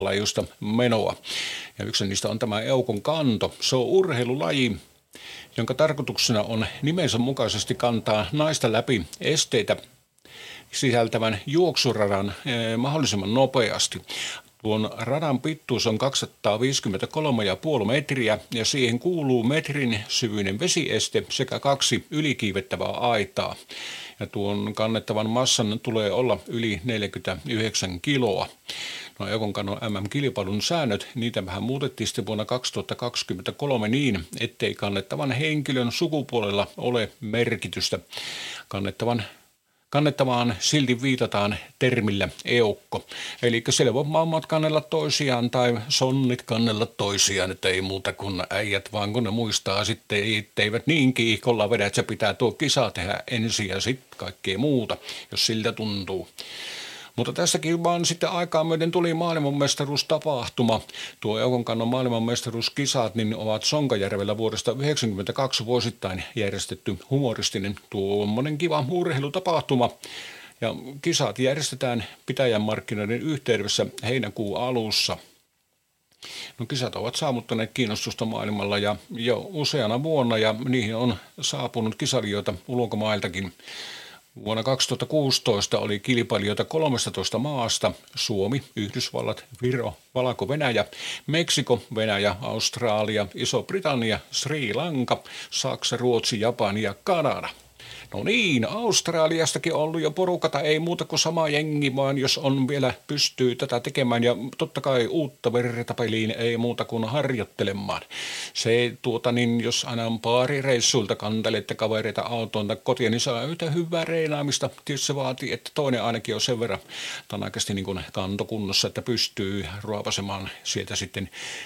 laajuista menoa. Ja yksi niistä on tämä eukon kanto. Se on urheilulaji, jonka tarkoituksena on nimensä mukaisesti kantaa naista läpi esteitä sisältävän juoksuradan mahdollisimman nopeasti. Tuon radan pituus on 253,5 metriä ja siihen kuuluu metrin syvyinen vesieste sekä 2 ylikiivettävää aitaa. Ja tuon kannettavan massan tulee olla yli 49 kiloa. No eukon kannon MM-kilpailun säännöt, niitä vähän muutettiin sitten vuonna 2023 niin, ettei kannettavan henkilön sukupuolella ole merkitystä. Kannettavaan silti viitataan termillä eukko. Eli siellä voi mammat kannella toisiaan tai sonnit kannella toisiaan, että ei muuta kuin äijät, vaan kun ne muistaa sitten, etteivät niin kiihkolla vedä, että se pitää tuo kisa tehdä ensin ja sitten kaikkea muuta, jos siltä tuntuu. Mutta tässäkin vaan sitten aikaa myöten tuli maailmanmestaruustapahtuma. Tuo eukon kannon maailmanmestaruuskisat niin ovat Sonkajärvellä vuodesta 1992 vuosittain järjestetty humoristinen tuommoinen kiva urheilutapahtuma. Ja kisat järjestetään pitäjän markkinoiden yhteydessä heinäkuun alussa. No, kisat ovat saavuttaneet kiinnostusta maailmalla ja jo useana vuonna ja niihin on saapunut kisailijoita ulkomailtakin. Vuonna 2016 oli kilpailijoita 13 maasta: Suomi, Yhdysvallat, Viro, Valko-Venäjä, Meksiko, Venäjä, Australia, Iso-Britannia, Sri Lanka, Saksa, Ruotsi, Japani ja Kanada. No niin, Australiastakin on ollut jo porukata, ei muuta kuin sama jengi, vaan jos on vielä pystyy tätä tekemään ja totta kai uutta verta peliin, ei muuta kuin harjoittelemaan. Se jos aina on paarireissuilta kantelette kavereita autoon tai kotiin, niin saa yhtä hyvää reinaamista. Tietysti se vaatii, että toinen ainakin on sen verran tanakasti niin kuin kantokunnossa, että pystyy ruopasemaan sieltä sitten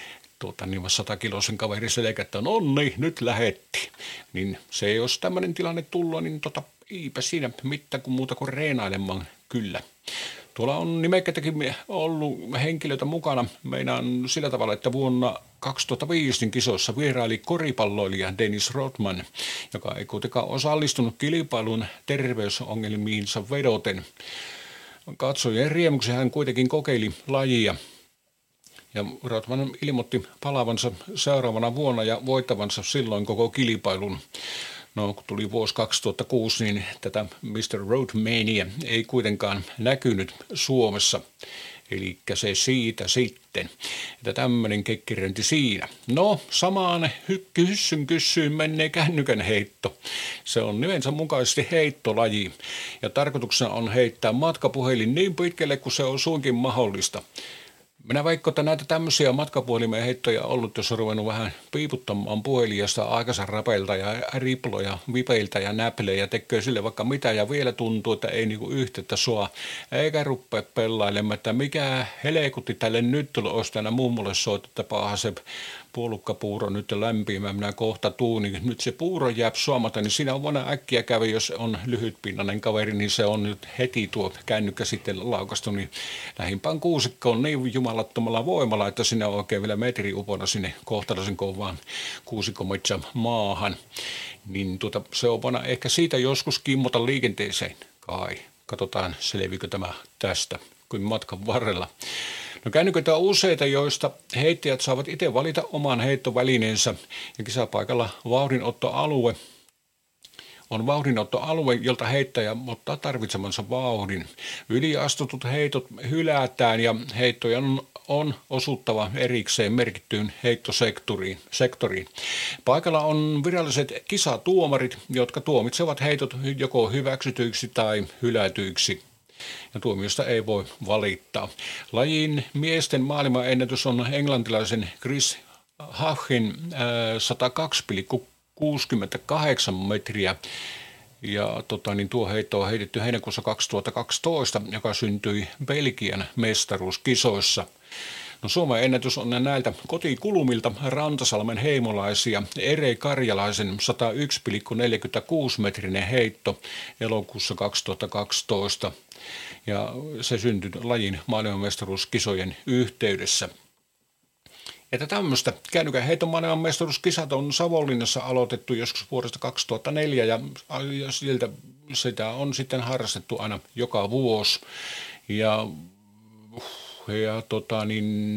100-kiloisen kaveri selkä, että no niin, nyt lähetti. Niin se, jos tämmöinen tilanne tullut, niin eipä siinä mitään kuin muuta kuin reenailemaan kyllä. Tuolla on nimekkääkin ollut henkilöitä mukana. Meinaan sillä tavalla, että vuonna 2005 kisossa vieraili koripalloilija Dennis Rodman, joka ei kuitenkaan osallistunut kilpailun terveysongelmiinsa vedoten. Katsojien riemuksi hän kuitenkin kokeili lajia. Ja Rodman ilmoitti palaavansa seuraavana vuonna ja voittavansa silloin koko kilpailun. No, kun tuli vuosi 2006, niin tätä Mr. Roadmania ei kuitenkaan näkynyt Suomessa. Eli se siitä sitten, että tämmöinen kekkeröinti siinä. No, samaan hyssyn kyssyyn menee kännykän heitto. Se on nimensä mukaisesti heittolaji. Ja tarkoituksena on heittää matkapuhelin niin pitkälle kuin se on suinkin mahdollista. Minä vaikka, että näitä tämmöisiä matkapuhelimien heittoja ollut, jos on ruvennut vähän piiputtamaan puhelijasta aikansa rapeilta ja riploja, vipeiltä ja näplejä, tekee sille vaikka mitä ja vielä tuntuu, että ei niinku yhteyttä sua, eikä rupea pelailemaan, että mikä helekutti tälle nyt olisi tänä mummolle soittaa, että paha se puolukkapuuro nyt lämpimään, minä kohta tuun, niin nyt se puuro jää suomata, niin siinä on vuonna äkkiä kävi, jos on lyhytpinnainen kaveri, niin se on nyt heti tuo kännykkä sitten laukastu, niin lähimpään kuusikko on niin jumalattomalla voimalla, että sinne on oikein vielä metri upona sinne kohtalaisen kovaan kuusikkometsän maahan, niin se on vuonna ehkä siitä joskus kimmota liikenteeseen kai. Katsotaan, selviikö tämä tästä kuin matkan varrella. No, kännyköitä on useita, joista heittäjät saavat itse valita oman heittovälineensä ja kisapaikalla on vauhdinottoalue, jolta heittäjä ottaa tarvitsemansa vauhdin. Yliastutut heitot hylätään ja heittoja on osuttava erikseen merkittyyn heittosektoriin. Paikalla on viralliset kisatuomarit, jotka tuomitsevat heitot joko hyväksytyiksi tai hylätyiksi. Ja tuomiosta ei voi valittaa. Lajin miesten maailmanennätys on englantilaisen Chris Hachin 102,68 metriä. Ja tuo heitto on heitetty heinäkuussa 2012, joka syntyi Belgian mestaruuskisoissa. No, Suomen ennätys on näiltä kotikulmilta Rantasalmen heimolaisia Ere Karjalaisen 101,46 metrinen heitto elokuussa 2012. Ja se syntyi lajin maailmanmestaruuskisojen yhteydessä. Että tämmöistä kännykän heiton maailmanmestaruuskisat on Savonlinnassa aloitettu joskus vuodesta 2004 ja sitä on sitten harrastettu aina joka vuosi. Ja ja